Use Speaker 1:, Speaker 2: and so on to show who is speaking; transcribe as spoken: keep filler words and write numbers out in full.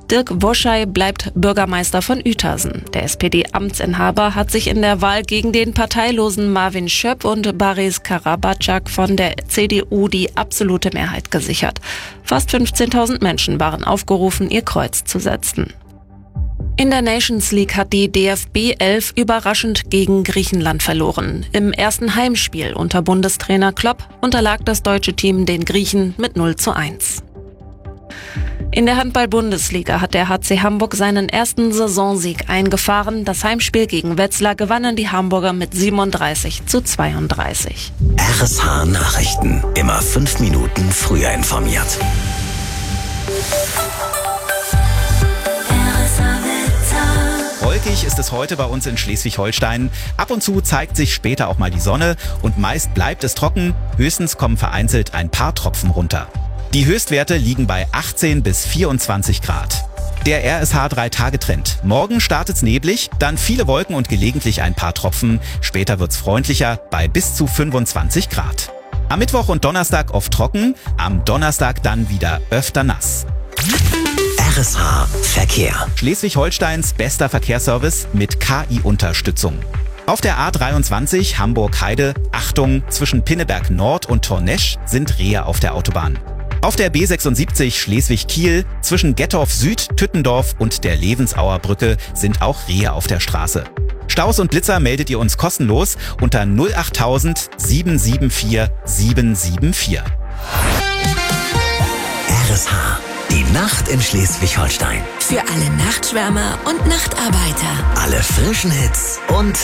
Speaker 1: Dirk Woschei bleibt Bürgermeister von Uetersen. Der S P D-Amtsinhaber hat sich in der Wahl gegen den parteilosen Marvin Schöpp und Baris Karabatschak von der C D U die absolute Mehrheit gesichert. Fast fünfzehntausend Menschen waren aufgerufen, ihr Kreuz zu setzen. In der Nations League hat die D F B elf überraschend gegen Griechenland verloren. Im ersten Heimspiel unter Bundestrainer Klopp unterlag das deutsche Team den Griechen mit null zu eins. In der Handball-Bundesliga hat der H C Hamburg seinen ersten Saisonsieg eingefahren. Das Heimspiel gegen Wetzlar gewannen die Hamburger mit siebenunddreißig zu zweiunddreißig.
Speaker 2: R S H Nachrichten. Immer fünf Minuten früher informiert.
Speaker 3: Wolkig ist es heute bei uns in Schleswig-Holstein. Ab und zu zeigt sich später auch mal die Sonne und meist bleibt es trocken. Höchstens kommen vereinzelt ein paar Tropfen runter. Die Höchstwerte liegen bei achtzehn bis vierundzwanzig Grad. Der R S H drei Tage Trend. Morgen startet's neblig, dann viele Wolken und gelegentlich ein paar Tropfen. Später wird's freundlicher bei bis zu fünfundzwanzig Grad. Am Mittwoch und Donnerstag oft trocken, am Donnerstag dann wieder öfter nass.
Speaker 2: R S H Verkehr.
Speaker 3: Schleswig-Holsteins bester Verkehrsservice mit K I-Unterstützung. Auf der A dreiundzwanzig Hamburg-Heide, Achtung, zwischen Pinneberg Nord und Tornesch sind Rehe auf der Autobahn. Auf der B sechsundsiebzig Schleswig-Kiel, zwischen Gettorf Süd, Tüttendorf und der Levensauer Brücke sind auch Rehe auf der Straße. Staus und Blitzer meldet ihr uns kostenlos unter null achttausend sieben sieben vier sieben sieben vier.
Speaker 2: R S H. Die Nacht in Schleswig-Holstein.
Speaker 4: Für alle Nachtschwärmer und Nachtarbeiter.
Speaker 2: Alle frischen Hits und